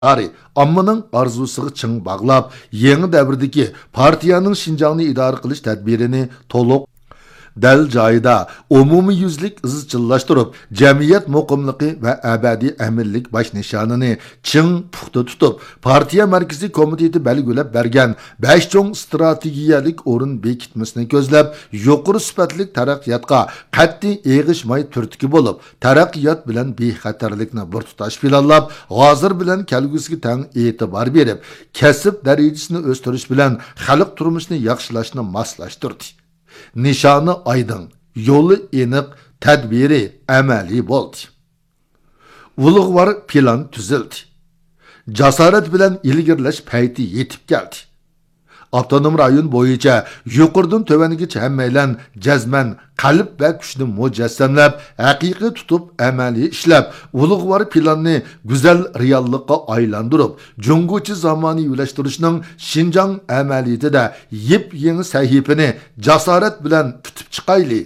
Ammaның arzusiga ching bağlab, yangi davrdagi partiyaning Şinjanni idora qilish tadbirini to'liq dal joyida umumiy yuzlik izchillashtirib, jamiyat muqimligi va abadiy aminlik bosh nishonini ching puxta tutib, partiya markaziy komiteti belgilab bergan 5 cho'ng strategiyalik o'rin bekitmasini ko'zlab, yuqori sifatli taraqqiyotga qat'iy eg'ishmay turtki bo'lib, taraqqiyot bilan bexatarlikni bir tutash planlab, hozir bilan kelgusiga tang e'tibor berib, kasb darajasini o'stirish bilan xalq turmushini yaxshilashni moslashtirdi. Nişanı aydın, yolu eniq, tədbiri əməli boldu. Ulug'var plan tüzildi. Jasorat bilan ilgirlash payti yetib keldi. Avtonom rayon bo'yicha yuqoridan tövanigacha hammaylan jazman qalb va kuchni mujassamlab, haqiqiy tutib amaliy ishlab, ulug'var planni go'zal reallikqa aylantirib, junguchi zamoniy ulashtirishning Şinjan amaliyotida yep-yangi sahifani jasorat bilan tutib chiqayli.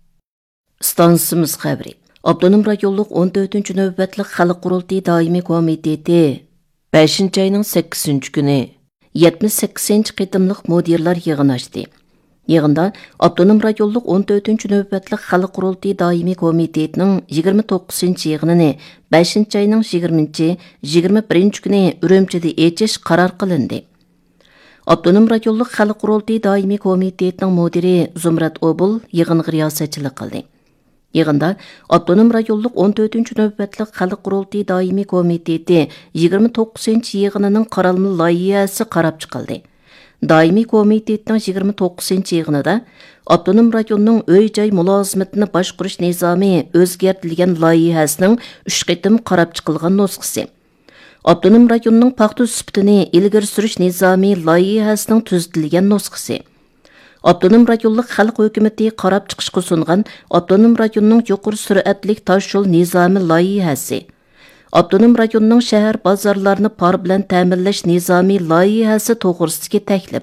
Stansimiz xabari. Avtonom rayonluq 14-cü növbətlik xalq qurultayı daimi komiteti 5-ci ayının 8-ci günü 78-ci qitimliq mudirlar yığın açdı. Yığında Avtonom rayonluq 14-cü növbətlik xalq qurultayı daimi komitetinin 29-ci yığınını 5-ci ayının 20-ci, 21-ci günü Ürümçidə eçiş qarar qılındı. Avtonom rayonluq xalq qurultayı daimi komitetinin mudiri Zumrat Obul yığınğa riyasətçilik qıldı. Yığında Avtonom rayonluq 14-cü növbətlik xalq qurultayı daimi komiteti 29-cı yığınının qaralma layihəsi qarab çıxıldı. Daimi komitetinin 29-cı yığınında Avtonom rayonunun öy-joy mulazimətini başqurish nizami özgertilgan layihəsinin 3 qitim qarab çıxılğan nusxası. Avtonom rayonunun paxta sübtini ilgir surish nizami layihəsinin tüzütilgan nusxası. Avtonom rayonluq xalq hökuməti qarab çıxışqa sunğan Avtonom rayonunun yuqori sürətlik taş yol nizami layihəsi. Avtonom rayonunun şəhər bazarlarını par bilan ta'minlash nizami layihəsi to'g'risidagi taklif.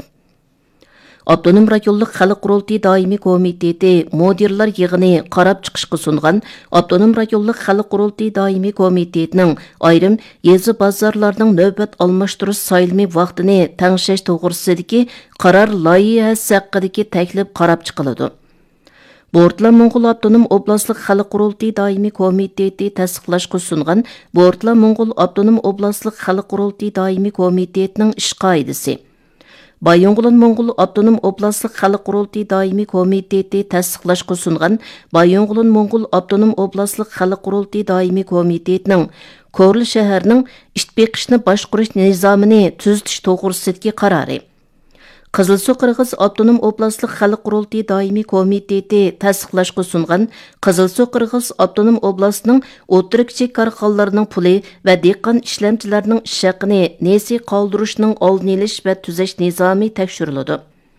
Avtonom rayonluq xalq qurultayı daimi komiteti mudirlar yig'ini qarab chiqishqa sungan Avtonom rayonluq xalq qurultayı daimi komitetining ayrim yezi bozorlarning navbat almashtirish sayılma vaqtini tangshash to'g'risidagi qaror loyihasi haqidagi taklif qarab chiqiladi. Bortla Moğol Avtonom Oblastlik xalq qurultayı daimi komiteti tasdiqlashga sungan Bortla Moğol Avtonom Oblastlik xalq qurultayı daimi komitetining ish qoidasi. Bayongulan Moğol Avtonom Oblastlik xalq qurultayı daimi komiteti tasdiqlashga sungan Bayongulan Moğol Avtonom Oblastlik xalq qurultayı daimi komitetining Korli shaharning ish beqishni boshqarish nizomini tuzitish to'g'risidagi qarori. Qizilsu Qirg'iz Avtonom Oblastlik xalq qurultayı daimi komiteti tasdiqlashga sungan Qizilsu Qirg'iz Avtonom Oblastining o'tirikchi korxonalarining puli va dehqon ishlamchilarining ish haqini nesi qoldirishning oldini olish va tuzash nizomi tekshiriladi.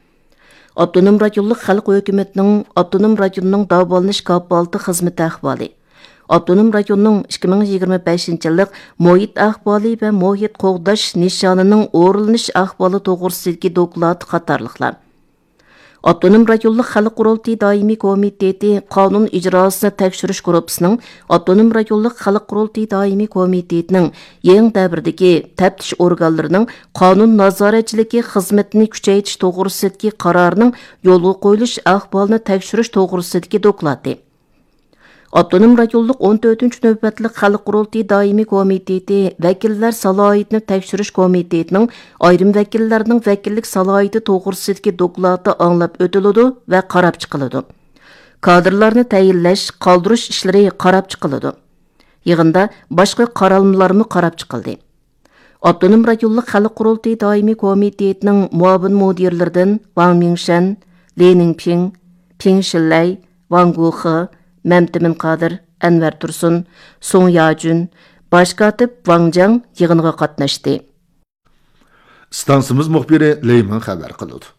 Avtonom rayonluq xalq hukumatining Avtonom rayonning davolanish kafalati xizmati ahvoli. Avtonom rayonning 2025-yillik muhit ahvoli va muhit qo'g'dash nishonining o'rlanish ahvoli to'g'risidagi doklad qatorliqlar. Avtonom rayonluq xalq qurultayı daimi komiteti qonun ijrosini tekshirish guruhining Avtonom rayonluq xalq qurultayı daimi komitetining yangi davrdagi taftish organlarining qonun nazoratchiligi xizmatini kuchaytirish to'g'risidagi qarorining yo'lga qo'yilish ahvolini tekshirish to'g'risidagi dokladi. Avtonom rayonluq 14-cü növbətlik xalq qurultayı daimi komiteti vəkillər salohiyatini tekshirish komitetining ayrim vəkillərinin vəkillik salohiyati to'g'risidagi doklati anglab o'tiladi va qarab chiqiladi. Kadrlarni tayinlash, qoldirish ishlari qarab chiqiladi. Yig'inda boshqa qaralmalarmi qarab chiqildi. Avtonom rayonluq xalq qurultayı daimi komitetining muavin mudirlaridan Wang Mingshan, Li Ningping, Ping Shillay, Wang Guhe, Məmtimin Qadir, Anvar Tursun, Song Yajun, baş katib Wang Jiang yig'inga qatnashdi. Stansimiz muxbiri Leyman xabar qildi.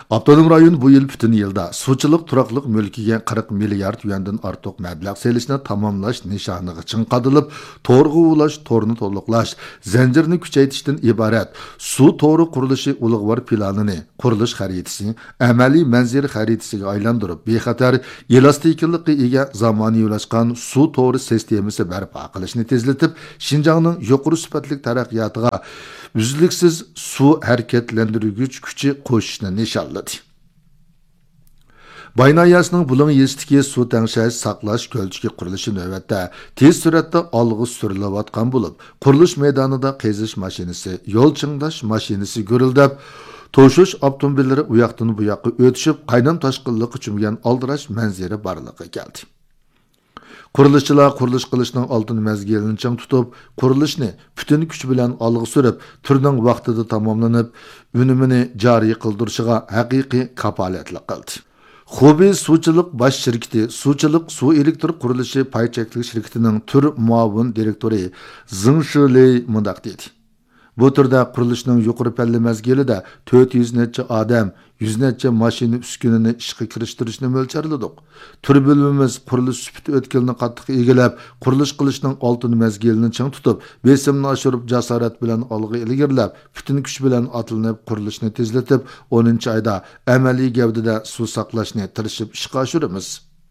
Avtonom rayon bu yıl bütün yılda suçuluk turaqlıq mülkiga 40 milliard yuandan artıq məbləğ selishni tamamlash nishoniga çınqadılıp, torgu ulash, torni to'liqlash, zanjirni kuchaytirishdan iborat suv to'ri qurilishi ulug'vor planini, qurilish xaritasi, amaliy manzil xaritasiga aylantirib, bexatar, elastiklikka ega zamonaviylashgan suv to'ri sistemasi barpo qilishni tezlatib, Şinjanning yuqori sifatli taraqqiyotiga uzluksiz suv harakatlantirgich kuchi qo'shishni nishonladi. Baynayasının bulun yestiki su təngşəyi saqlaş gölçiki quruluşu növətdə tez sürətdə alğı sürüləvatqan bulub, quruluş meydanında qeziş maşinisi, yol çındaş maşinisi görüldəb, toşuş avtomobilləri uyaqdan bu yaqı ötüşüb, qaynam taşqınlığı çümgən aldıraş mənzeri barlığı gəldi. Quruluşçular quruluş qilishning oltin mezgilini chang tutib, qurilishni bütün kuch bilan olg'a surib, turning vaqtida tamomlanib, unumini joriy qildirishiga haqiqiy kapolatlik qildi. Xubi suvchilik bosh shirkati, suvchilik suv elektr qurilishi pay cheklik shirkatining tur muavin direktori Zing Shilei mundaq dedi. Bu turda qurilishning yuqori palla mezgilida 400 necha odam, 100 necha mashina uskunini ishga kirishtirishni mo'ljalladik. Tur bo'lmimiz qurilish sifati o'tkilni qattiq egilab, qurilish qilishning oltin mezgilini ching tutib, besimni oshirib, jasorat bilan olg'a ilgirlab, butun kuch bilan otilinib, qurilishni tezlatib, 10-oyda amaliy gavdada suv saqlashni tirishib ishga oshiramiz.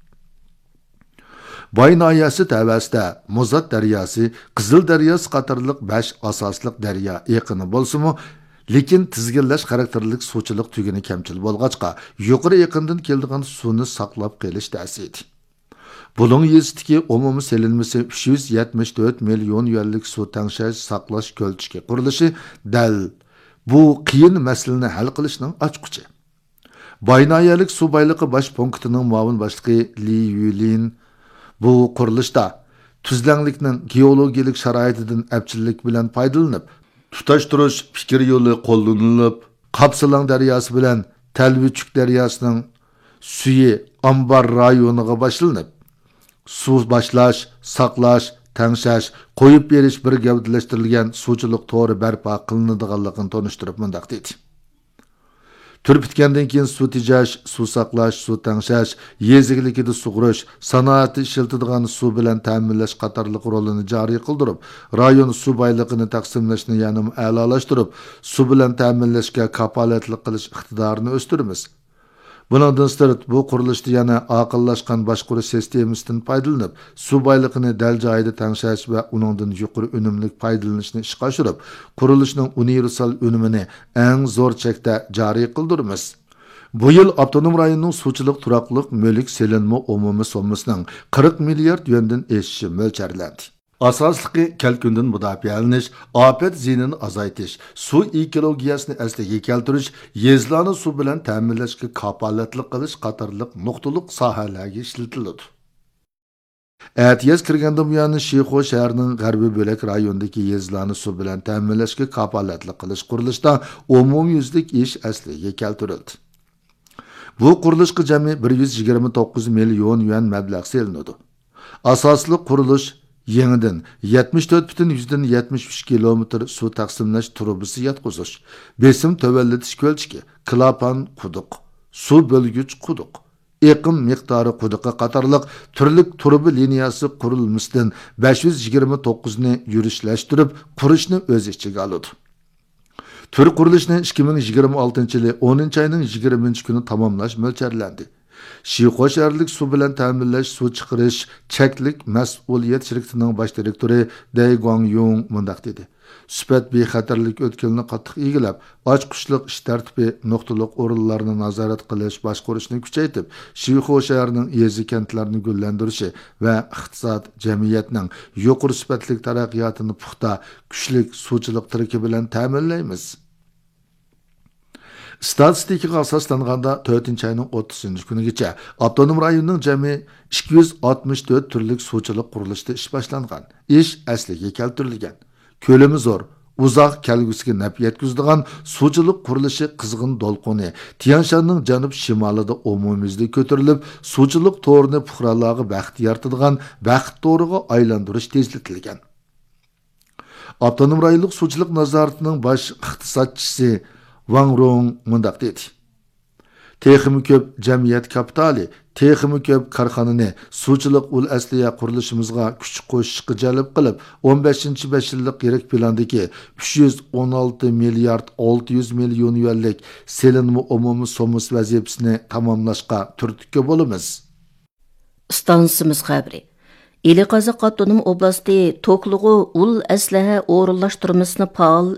Baynayası təvəsdə Muzat dəriyası, Qızıl dəriyası qatarlıq 5 asaslık dərya eqini bolsumu, lekin tizginləş xarakterlik suçuluq tügünü kəmçil bolğaçqa, yuqarı eqindan keldiğin suni saqlab qelish dəsiydi. Bunun yezidiki umumi selinmesi 374 milyon yuanlik su təngşəş saqlaş gölçiki qurilishi dəl bu qiyin məslini hal qilishning açquchi. Baynayalik su baylıqı baş punktinin muavin başlıqı Li Yulin bu qurilishda tuzlanlikning geologik sharoitidan apchillik bilan foydalanib, tutashtirish fikr yo'li qo'llanilib, Qapsalang daryosi bilan Talvichuk daryosining suyi ambar rayoniga boshlanib, suv boshlash, saqlash, tangshash, qo'yib berish bir gavdalashtirilgan suvchilik to'ri barpo qilinadiganligini tonishtirib mundaq dedi. Tur bitgandan keyin suv tejash, suv saqlash, suv tangshash, yeziglikida sug'urish, sanoatni ishlatadigan suv bilan ta'minlash qatorliq rolini joriy qildirib, rayon suv boyligini taqsimlashni yana a'lolashtirib, suv bilan ta'minlashga kapolatlik qilish iqtidorini o'stiramiz. Bundan sirt bu qurilishda yana aqllashgan boshqarish sistemasidan foydalanib, suv boyligini dal joyida tangshash va uningdan yuqori unumli foydalanishni ishga oshirib, qurilishning universal unumini eng zo'r chekda joriy qildiramiz. Bu yil avtonom rayonning suvchilik turaqliq mulk selinma umumiy sommasining 40 milliard yuandan eshishi mo'ljallanadi. Asaslıq kelkundan müdafiəliniş, afet zinini azaytish, su ekologiyasini asliga keltirish, yezlarni suv bilan ta'minlashga kapolatlik qilish qatorliq nuqtaliq sohalarga ishlatiladi. Atiyaz kirgandan buyon Shixo shahrining g'arbiy bo'lak rayonidagi yezlarni suv bilan ta'minlashga kapolatlik qilish qurilishda umumyuzlik ish asliga keltirildi. Bu qurilishga jami 129 million yuan mablag' selinadi. Asosli qurilish Yenidən 74,73 kilometr su taqsimlash trubasi yatqızish, besim tövəlletiş kölçiki, klapan quduq, su bölgüç quduq, eqim miqdori quduqa qatarlıq turlik trubi liniyasi qurilmasidan 529 ni yurishlaştırib, qurishni o'z ichiga oladi. Tur qurilishni 2026-yili 10-oyning 20 kuni tamomlash mo'ljallandi. Shixo shaharlik suv bilan ta'minlash, suv chiqarish cheklik mas'uliyat shirkatining bosh direktori Dai Guangyong mundaq dedi. Sifat bexatarlik o'tkilni qattiq egilab, ochqishliq ish tartibi, nuqtaliq o'rinlarni nazorat qilish, boshqarishni kuchaytirib, Shixo shaharining yezi kentlarini gullantirishi va iqtisod jamiyatning yuqori sifatli taraqqiyotini puxta, kuchli suvchilik tarkibi bilan ta'minlaymiz. Statistikaga asoslanganda 4-oyning 30 kunigacha avtonom rayonning jami 264 turlik suvchilik qurilishida ish boshlangan. Ish asliga keltirilgan. Ko'lami zo'r, uzoq kelgusiga naf yetkazadigan suvchilik qurilishi qizg'in do'lqini Tianshanning janub shimolida umumiyuzlik ko'tarilib, suvchilik to'rini fuqarolarga baxt yaratadigan baxt to'riga aylantirish tezlatilgan. Avtonom rayonlik suvchilik nazoratining bosh iqtisodchisi Wang Rong mundaq dedi. texmi ko'p jamiyat kapitali, texmi ko'p korxonani suvchilik ul asliya qurilishimizga kuch qo'shishga jalb qilib, 15-5 yillik yirik plandagi 316 milliard 600 million yuanlik selinma umumiy so'mus vazifasini tamomlashga turtki bo'lamiz. Stansimiz xabari. Eli Qazax Avtonom oblasti Toklug'u ul əsləhə orunlaşdırmasını faal